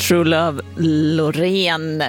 True Love, Loreen.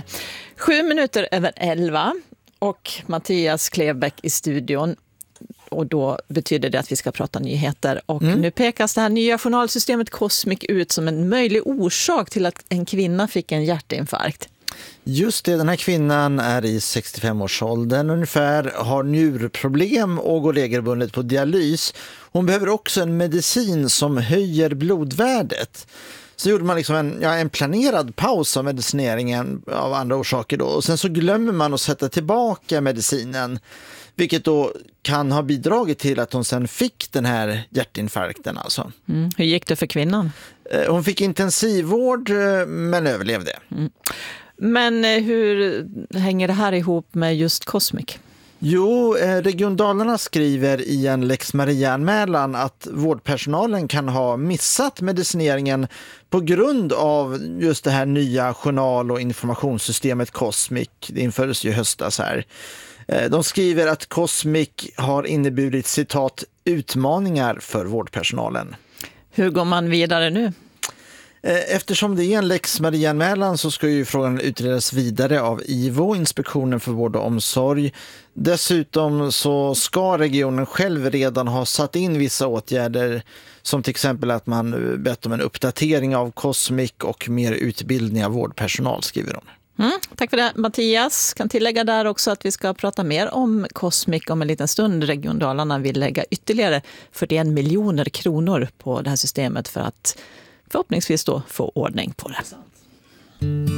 7:07 och Mattias Klevbäck i studion. Och då betyder det att vi ska prata nyheter. Och nu pekas det här nya journalsystemet Cosmic ut som en möjlig orsak till att en kvinna fick en hjärtinfarkt. Just det, den här kvinnan är i 65-årsåldern ungefär, har njurproblem och går regelbundet på dialys. Hon behöver också en medicin som höjer blodvärdet. Så gjorde man liksom en planerad paus av medicineringen av andra orsaker då. Och sen så glömmer man att sätta tillbaka medicinen. Vilket då kan ha bidragit till att hon sen fick den här hjärtinfarkten alltså. Hur gick det för kvinnan? Hon fick intensivvård men överlevde. Men hur hänger det här ihop med just Cosmic? Jo, Region Dalarna skriver i en Lex Maria-anmälan att vårdpersonalen kan ha missat medicineringen på grund av just det här nya journal- och informationssystemet Cosmic. Det infördes ju höstas här. De skriver att Cosmic har inneburit citat utmaningar för vårdpersonalen. Hur går man vidare nu? Eftersom det är en Lex Maria-anmälan så ska ju frågan utredas vidare av IVO, Inspektionen för vård och omsorg. Dessutom så ska regionen själv redan ha satt in vissa åtgärder som till exempel att man bett om en uppdatering av Cosmic och mer utbildning av vårdpersonal, skriver de. Tack för det, Mattias. Kan tillägga där också att vi ska prata mer om Cosmic om en liten stund. Region Dalarna vill lägga ytterligare 41 miljoner kronor på det här systemet för att förhoppningsvis då få ordning på det.